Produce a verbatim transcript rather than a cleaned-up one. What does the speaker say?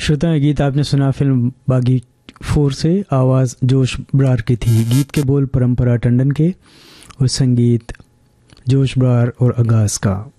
श्रोता, गीत आपने सुना फिल्म बागी फोर से। आवाज़ जोश ब्रार की थी। गीत के बोल परंपरा टंडन के और संगीत जोश ब्रार और आगाज का।